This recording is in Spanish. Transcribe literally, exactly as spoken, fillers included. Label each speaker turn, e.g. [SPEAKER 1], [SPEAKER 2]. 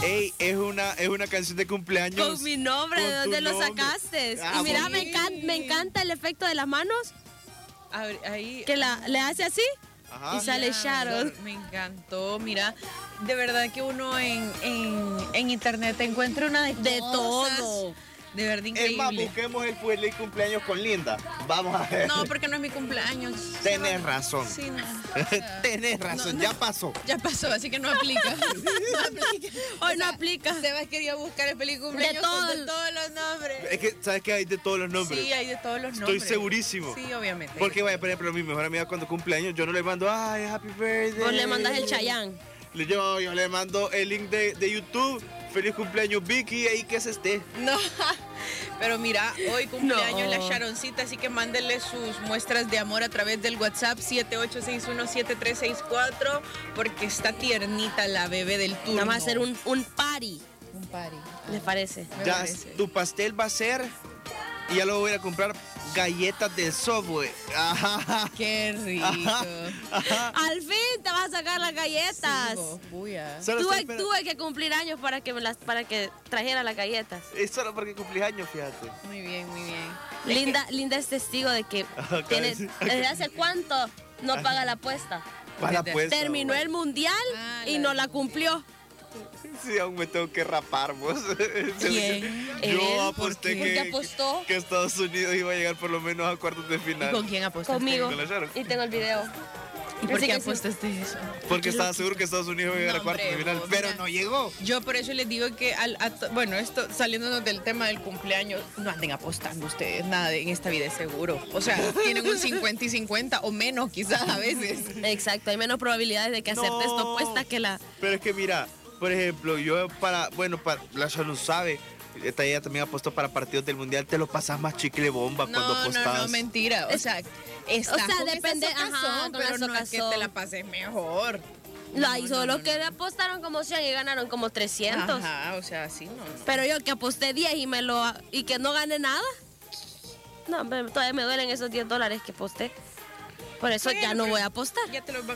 [SPEAKER 1] Ey, es una, es una canción de cumpleaños.
[SPEAKER 2] Con mi nombre,
[SPEAKER 1] con
[SPEAKER 2] ¿de
[SPEAKER 1] tu
[SPEAKER 2] dónde lo
[SPEAKER 1] nombre.
[SPEAKER 2] sacaste?
[SPEAKER 1] Ah,
[SPEAKER 2] y mira,
[SPEAKER 1] bueno.
[SPEAKER 2] me encanta, me encanta el efecto de las manos,
[SPEAKER 3] A ver, ahí.
[SPEAKER 2] que la, le hace así
[SPEAKER 1] Ajá.
[SPEAKER 2] y sale
[SPEAKER 3] Ya,
[SPEAKER 2] Sharon.
[SPEAKER 3] Me encantó, mira, de verdad que uno en, en, en internet encuentra una de,
[SPEAKER 2] De
[SPEAKER 3] cosas,
[SPEAKER 2] todo.
[SPEAKER 3] de verdad
[SPEAKER 1] Es más,
[SPEAKER 3] increíble.
[SPEAKER 1] busquemos el feliz cumpleaños con Linda. Vamos a ver.
[SPEAKER 3] No, porque no es mi cumpleaños.
[SPEAKER 1] Tenés razón.
[SPEAKER 3] Sí, no.
[SPEAKER 1] Tenés razón,
[SPEAKER 3] No,
[SPEAKER 1] ya
[SPEAKER 3] no.
[SPEAKER 1] pasó.
[SPEAKER 3] Ya pasó, así que no aplica. No aplica.
[SPEAKER 2] Hoy no aplica.
[SPEAKER 3] Sebas quería buscar el feliz cumpleaños
[SPEAKER 2] De
[SPEAKER 3] con
[SPEAKER 2] todo
[SPEAKER 3] de
[SPEAKER 2] el-
[SPEAKER 3] todos los nombres.
[SPEAKER 1] Es que, ¿sabes qué hay de todos los nombres?
[SPEAKER 3] Sí, hay de todos los
[SPEAKER 1] Estoy
[SPEAKER 3] nombres.
[SPEAKER 1] segurísimo.
[SPEAKER 3] Sí, obviamente.
[SPEAKER 1] Porque, vaya, por ejemplo, mi mejor amiga cuando cumple años, yo no le mando, ay, happy birthday.
[SPEAKER 2] Vos le mandas el Chayán.
[SPEAKER 1] Le- Yo, yo le mando el link de, de YouTube. Feliz cumpleaños, Vicky, ahí que se esté.
[SPEAKER 3] No, pero mira, hoy cumpleaños
[SPEAKER 2] No.
[SPEAKER 3] la Sharoncita, así que mándenle sus muestras de amor a través del WhatsApp siete ocho seis uno siete tres seis cuatro, porque está tiernita la bebé del turno.
[SPEAKER 2] Vamos a hacer un, un party,
[SPEAKER 3] un party.
[SPEAKER 2] ¿les parece?
[SPEAKER 3] Me
[SPEAKER 1] Ya,
[SPEAKER 3] parece.
[SPEAKER 1] tu pastel va a ser, y ya luego voy a ir a comprar galletas del Subway. Ajá.
[SPEAKER 3] Qué rico.
[SPEAKER 1] Ajá. Ajá.
[SPEAKER 2] Al fin te vas a sacar las galletas.
[SPEAKER 3] Sí, vos, bulla.
[SPEAKER 1] Solo estoy
[SPEAKER 2] Tuve,
[SPEAKER 1] esperando-
[SPEAKER 2] tuve que cumplir años para que me las, para que trajera las galletas.
[SPEAKER 1] Es solo porque cumplís años, fíjate.
[SPEAKER 3] Muy bien, muy bien.
[SPEAKER 2] Linda, Linda es testigo de que
[SPEAKER 1] Acá
[SPEAKER 2] tiene,
[SPEAKER 1] dice-
[SPEAKER 2] desde hace cuánto no paga la apuesta.
[SPEAKER 1] Para la
[SPEAKER 3] Desde-
[SPEAKER 1] apuesta,
[SPEAKER 2] Terminó
[SPEAKER 1] güey.
[SPEAKER 2] el mundial
[SPEAKER 3] Ah,
[SPEAKER 2] y
[SPEAKER 3] la-
[SPEAKER 2] no la cumplió.
[SPEAKER 1] Sí, aún me tengo que rapar, vos.
[SPEAKER 3] ¿Quién?
[SPEAKER 2] Él.
[SPEAKER 1] Yo aposté
[SPEAKER 2] ¿Por qué
[SPEAKER 1] que,
[SPEAKER 2] apostó?
[SPEAKER 1] que Estados Unidos iba a llegar por lo menos a cuartos de
[SPEAKER 3] ¿Y
[SPEAKER 1] final.
[SPEAKER 3] con quién apostaste?
[SPEAKER 2] Conmigo.
[SPEAKER 1] ¿Con la Sharon?
[SPEAKER 2] Y tengo el video.
[SPEAKER 3] ¿Y por
[SPEAKER 2] Así
[SPEAKER 3] qué
[SPEAKER 2] que sí.
[SPEAKER 3] apostaste eso?
[SPEAKER 1] Porque estaba seguro que Estados Unidos iba a llegar
[SPEAKER 3] No,
[SPEAKER 1] a cuartos de
[SPEAKER 3] hombre,
[SPEAKER 1] final,
[SPEAKER 3] vos,
[SPEAKER 1] pero
[SPEAKER 3] mira.
[SPEAKER 1] no llegó.
[SPEAKER 3] Yo por eso les digo que, al, a to- bueno, esto saliéndonos del tema del cumpleaños, no anden apostando ustedes, nada de- en esta vida es seguro. O sea, tienen un cincuenta y cincuenta o menos quizás a veces.
[SPEAKER 2] Exacto, hay menos probabilidades de que acertes tu
[SPEAKER 1] No.
[SPEAKER 2] apuesta que la...
[SPEAKER 1] Pero es que mira, por ejemplo, yo para, bueno, para, la Sharon sabe, esta ella también apostó para partidos del mundial, te lo pasas más chicle bomba cuando
[SPEAKER 3] No, no,
[SPEAKER 1] apostás.
[SPEAKER 3] no, mentira. O sea, estás
[SPEAKER 2] o sea,
[SPEAKER 3] con esa
[SPEAKER 2] depende-
[SPEAKER 3] socazón,
[SPEAKER 2] ajá, con
[SPEAKER 3] pero
[SPEAKER 2] la
[SPEAKER 3] no es que
[SPEAKER 2] socazón.
[SPEAKER 3] te la pases mejor.
[SPEAKER 2] La hizo los que apostaron como cien y ganaron como trescientos.
[SPEAKER 3] Ajá, o sea, así no. no.
[SPEAKER 2] Pero yo que aposté diez y me lo y que no gané nada. No, hombre, todavía me duelen esos diez dólares que aposté. Por eso
[SPEAKER 3] Bueno,
[SPEAKER 2] ya no
[SPEAKER 3] pero
[SPEAKER 2] voy a apostar.
[SPEAKER 3] Ya te lo